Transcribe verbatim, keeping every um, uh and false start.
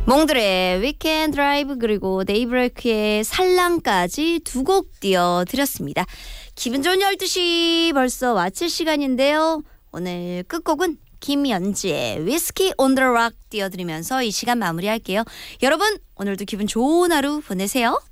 몽들의 위켄드 드라이브 그리고 데이브레이크의 살랑까지 두 곡 띄워드렸습니다. 기분 좋은 열두 시 벌써 마칠 시간인데요. 오늘 끝곡은 김연지의 위스키 온 더 락 띄워드리면서 이 시간 마무리할게요. 여러분 오늘도 기분 좋은 하루 보내세요.